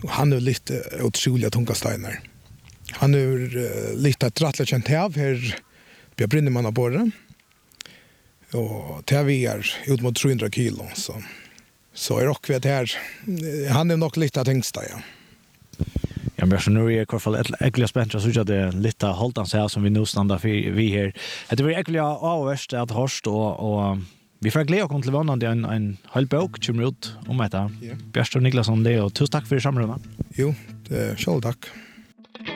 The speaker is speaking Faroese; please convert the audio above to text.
Och han är lite otroliga tunga stenar. Han är lite att rattla känt här Björn Brinneman av borren. Och det vi är ut mot 300 kilo så är rock vet här. Han är nog lite tänksta ja. Ja, men så nu är i alla fall äckliga spännande så att det lite hålltans här som vi nu stannar vi här. Det var äckliga avvärst att hörst och vi får glädje att komma till en hel bok kommer ut om detta. Björn Niklasson det och tusen tack för samrådet. Jo, själv tack.